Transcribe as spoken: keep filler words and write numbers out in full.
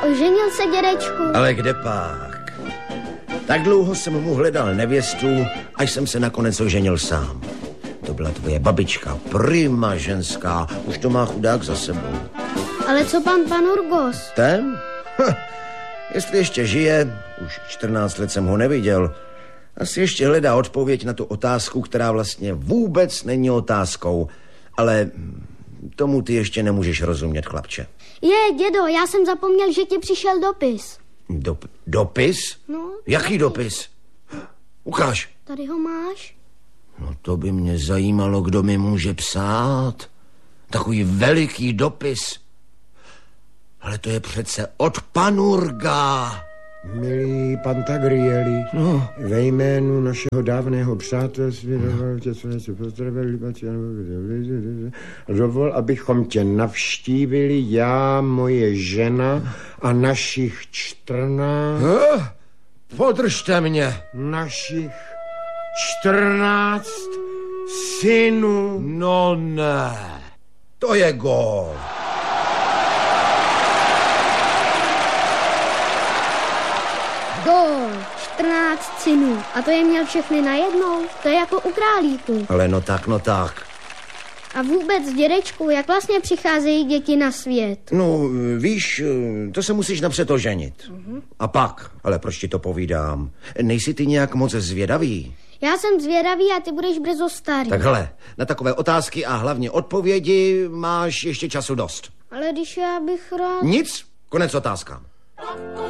oženil se, dědečku? Ale kde pak? Tak dlouho jsem mu hledal nevěstu, až jsem se nakonec oženil sám. To byla tvoje babička, prima ženská, už to má chudák za sebou. Ale co pan Panurgos? Ten? Hm. Jestli ještě žije, už čtrnáct let jsem ho neviděl, asi ještě hledá odpověď na tu otázku, která vlastně vůbec není otázkou, ale tomu ty ještě nemůžeš rozumět, chlapče. Je, dědo, já jsem zapomněl, že ti přišel dopis. Dop, dopis? No. Jaký dopis? Ukáž. Tady ho máš? No to by mě zajímalo, kdo mi může psát. Takový veliký dopis. Ale to je přece od Panurga. Milý Pantagrieli, No. ve jménu našeho dávného přátelství dovol, abychom tě navštívili, já, moje žena a našich čtrnáct... Huh? Podržte mě. Našich čtrnáct synů. No ne, to je gól. Gól, čtrnáct synů. A to je měl všechny najednou? To je jako u králíku. Ale no tak, no tak. A vůbec, dědečku, jak vlastně přicházejí děti na svět? No, víš, to se musíš napřed oženit. Uh-huh. A pak, ale proč ti to povídám? Nejsi ty nějak moc zvědavý? Já jsem zvědavý a ty budeš brzo starý. Tak hele, na takové otázky a hlavně odpovědi máš ještě času dost. Ale když já bych rád... Nic, konec otázkám.